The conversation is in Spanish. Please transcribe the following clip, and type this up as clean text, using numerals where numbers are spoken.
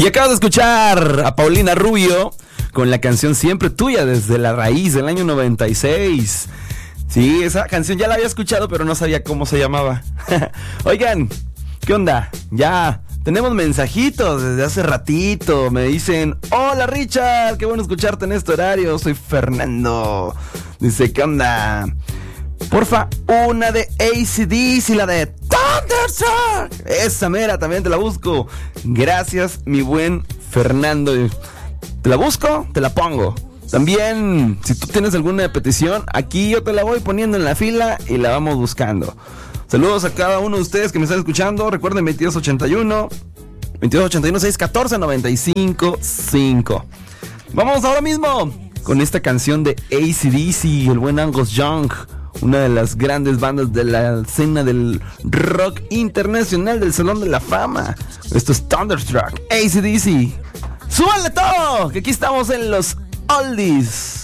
Y acabas de escuchar a Paulina Rubio con la canción Siempre Tuya, desde la raíz del año 96. Sí, esa canción ya la había escuchado, pero no sabía cómo se llamaba. Oigan, ¿qué onda? Ya tenemos mensajitos desde hace ratito. Me dicen: hola Richard, qué bueno escucharte en este horario. Soy Fernando. Dice: ¿qué onda? Porfa, una de AC/DC, la de Thunderstruck. Esa mera, también te la busco. Gracias, mi buen Fernando. Te la busco, te la pongo. También, si tú tienes alguna petición, aquí yo te la voy poniendo en la fila y la vamos buscando. Saludos a cada uno de ustedes que me están escuchando. Recuerden 2281-614-95-5. Vamos ahora mismo con esta canción de AC/DC, el buen Angus Young, una de las grandes bandas de la escena del rock internacional del Salón de la Fama. Esto es Thunderstruck, AC/DC. ¡Súbanle todo! Que aquí estamos en los Oldies.